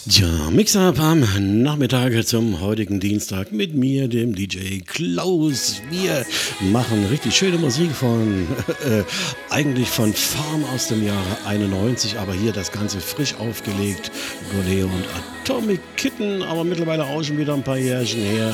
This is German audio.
Tja, Mix-Up am Nachmittag zum heutigen Dienstag mit mir, dem DJ Klaus. Wir machen richtig schöne Musik von, eigentlich von Farm aus dem Jahre 91, aber hier das Ganze frisch aufgelegt. Goleo und Atomic Kitten, aber mittlerweile auch schon wieder ein paar Jährchen her.